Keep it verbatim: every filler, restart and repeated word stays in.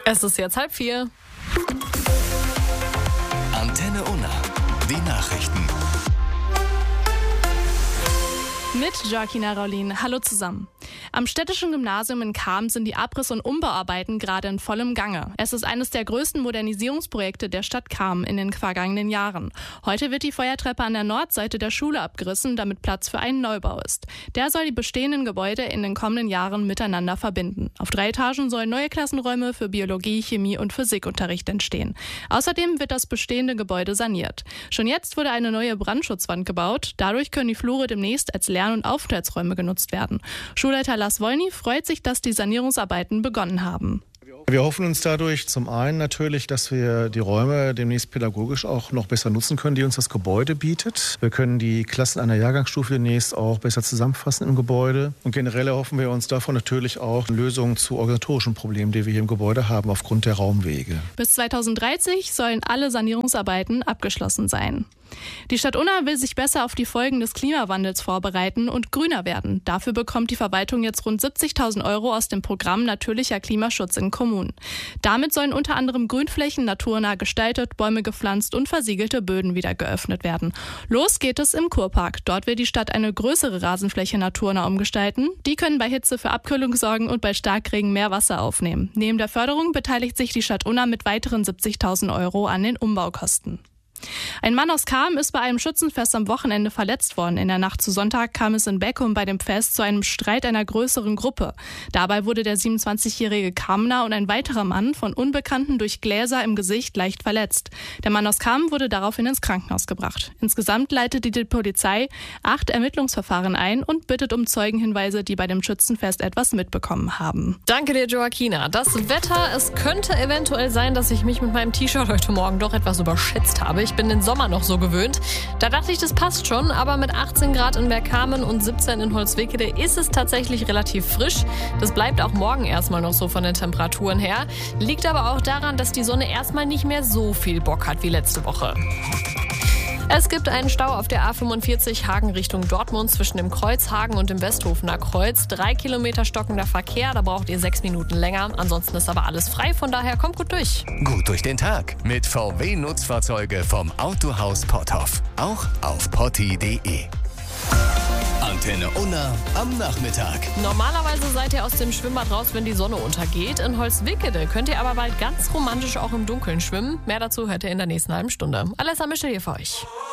Es ist jetzt halb vier. Antenne Unna, die Nachrichten. Mit Joaquina Raulin. Hallo zusammen. Am Städtischen Gymnasium in Cham sind die Abriss- und Umbauarbeiten gerade in vollem Gange. Es ist eines der größten Modernisierungsprojekte der Stadt Cham in den vergangenen Jahren. Heute wird die Feuertreppe an der Nordseite der Schule abgerissen, damit Platz für einen Neubau ist. Der soll die bestehenden Gebäude in den kommenden Jahren miteinander verbinden. Auf drei Etagen sollen neue Klassenräume für Biologie, Chemie und Physikunterricht entstehen. Außerdem wird das bestehende Gebäude saniert. Schon jetzt wurde eine neue Brandschutzwand gebaut. Dadurch können die Flure demnächst als Lern- und Aufenthaltsräume genutzt werden. Schulleiter Lars Wolny freut sich, dass die Sanierungsarbeiten begonnen haben. Wir hoffen uns dadurch zum einen natürlich, dass wir die Räume demnächst pädagogisch auch noch besser nutzen können, die uns das Gebäude bietet. Wir können die Klassen einer Jahrgangsstufe demnächst auch besser zusammenfassen im Gebäude. Und generell erhoffen wir uns davon natürlich auch Lösungen zu organisatorischen Problemen, die wir hier im Gebäude haben aufgrund der Raumwege. Bis zweitausenddreißig sollen alle Sanierungsarbeiten abgeschlossen sein. Die Stadt Unna will sich besser auf die Folgen des Klimawandels vorbereiten und grüner werden. Dafür bekommt die Verwaltung jetzt rund siebzigtausend Euro aus dem Programm Natürlicher Klimaschutz in Kommunen. Damit sollen unter anderem Grünflächen naturnah gestaltet, Bäume gepflanzt und versiegelte Böden wieder geöffnet werden. Los geht es im Kurpark. Dort will die Stadt eine größere Rasenfläche naturnah umgestalten. Die können bei Hitze für Abkühlung sorgen und bei Starkregen mehr Wasser aufnehmen. Neben der Förderung beteiligt sich die Stadt Unna mit weiteren siebzigtausend Euro an den Umbaukosten. Ein Mann aus Cham ist bei einem Schützenfest am Wochenende verletzt worden. In der Nacht zu Sonntag kam es in Beckum bei dem Fest zu einem Streit einer größeren Gruppe. Dabei wurde der siebenundzwanzigjährige Chamner und ein weiterer Mann von Unbekannten durch Gläser im Gesicht leicht verletzt. Der Mann aus Cham wurde daraufhin ins Krankenhaus gebracht. Insgesamt leitet die Polizei acht Ermittlungsverfahren ein und bittet um Zeugenhinweise, die bei dem Schützenfest etwas mitbekommen haben. Danke dir, Joaquina. Das Wetter, es könnte eventuell sein, dass ich mich mit meinem T-Shirt heute Morgen doch etwas überschätzt habe. Ich bin den Sommer noch so gewöhnt. Da dachte ich, das passt schon, aber mit achtzehn Grad in Bergkamen und siebzehn in Holzwickede ist es tatsächlich relativ frisch. Das bleibt auch morgen erstmal noch so von den Temperaturen her. Liegt aber auch daran, dass die Sonne erstmal nicht mehr so viel Bock hat wie letzte Woche. Es gibt einen Stau auf der A fünfundvierzig Hagen Richtung Dortmund zwischen dem Kreuz Hagen und dem Westhofener Kreuz. Drei Kilometer stockender Verkehr, da braucht ihr sechs Minuten länger. Ansonsten ist aber alles frei, von daher kommt gut durch. Gut durch den Tag mit V W-Nutzfahrzeuge vom Autohaus Potthoff. Auch auf potti punkt de. Antenne Unna am Nachmittag. Normalerweise seid ihr aus dem Schwimmbad raus, wenn die Sonne untergeht. In Holzwickede könnt ihr aber bald ganz romantisch auch im Dunkeln schwimmen. Mehr dazu hört ihr in der nächsten halben Stunde. Alessa Mischel hier für euch.